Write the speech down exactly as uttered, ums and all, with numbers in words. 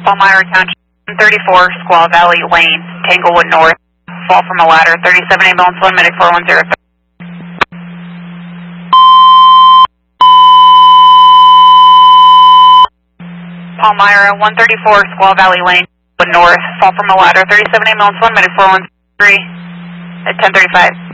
Palmyra Township, one thirty-four, Squaw Valley Lane, Tanglewood North. Fall from a ladder, thirty-seven ambulance, one medic, four one zero. Palmyra, one thirty-four, Squaw Valley Lane, North. Fall from a ladder, thirty-seven ambulance, one medic, four one three at ten thirty-five.